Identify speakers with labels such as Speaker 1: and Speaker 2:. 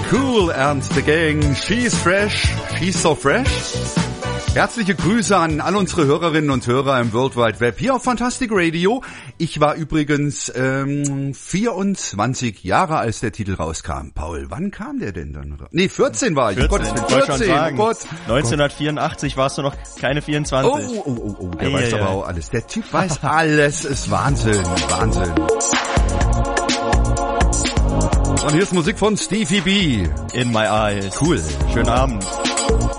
Speaker 1: Cool and the Gang. She's fresh, she's so fresh. Herzliche Grüße an all unsere Hörerinnen und Hörer im World Wide Web hier auf Fantastic Radio. Ich war übrigens 24 Jahre, als der Titel rauskam. Paul, wann kam der denn dann? Nee, 14 war ich.
Speaker 2: 14,
Speaker 1: oh Gott, 14. Oh Gott.
Speaker 2: 1984 warst du noch keine 24.
Speaker 1: Oh, der weiß aber auch alles. Der Typ weiß alles. Ist Wahnsinn. Und hier ist Musik von Stevie B.
Speaker 2: In My Eyes.
Speaker 1: Cool.
Speaker 2: Schönen Abend.